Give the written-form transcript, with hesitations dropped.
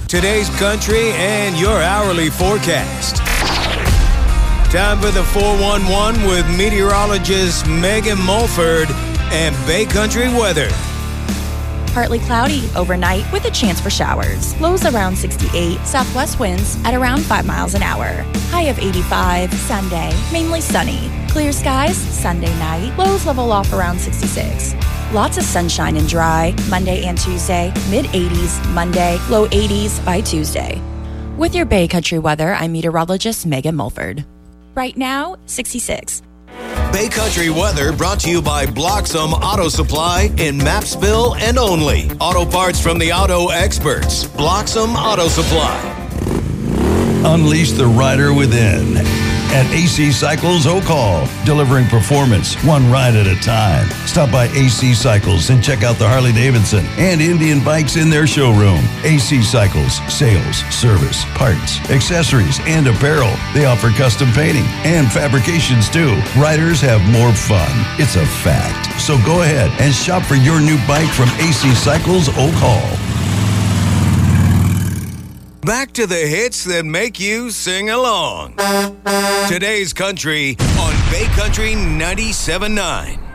today's country, and your hourly forecast. Time for the 411 with meteorologist Megan Mulford and Bay Country weather. Partly cloudy overnight with a chance for showers. Lows around 68, southwest winds at around 5 miles an hour. High of 85, Sunday, mainly sunny. Clear skies, Sunday night. Lows level off around 66. Lots of sunshine and dry, Monday and Tuesday. Mid-80s, Monday, low 80s by Tuesday. With your Bay Country weather, I'm meteorologist Megan Mulford. Right now, 66. Bay Country weather brought to you by Bloxham Auto Supply in Mapsville and only. Auto parts from the auto experts. Bloxham Auto Supply. Unleash the rider within at AC Cycles Oak Hall, delivering performance one ride at a time. Stop by AC Cycles and check out the Harley-Davidson and Indian bikes in their showroom. AC Cycles, sales, service, parts, accessories, and apparel. They offer custom painting and fabrications too. Riders have more fun. It's a fact. So go ahead and shop for your new bike from AC Cycles Oak Hall. Back to the hits that make you sing along. Today's country on Bay Country 97.9.